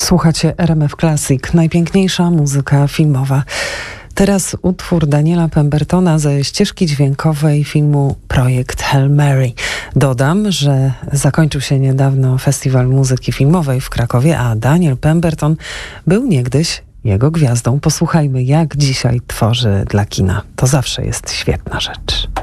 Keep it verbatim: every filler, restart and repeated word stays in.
Słuchacie R M F Classic, najpiękniejsza muzyka filmowa. Teraz utwór Daniela Pembertona ze ścieżki dźwiękowej filmu Projekt Hail Mary. Dodam, że zakończył się niedawno Festiwal Muzyki Filmowej w Krakowie, a Daniel Pemberton był niegdyś jego gwiazdą. Posłuchajmy, jak dzisiaj tworzy dla kina. To zawsze jest świetna rzecz.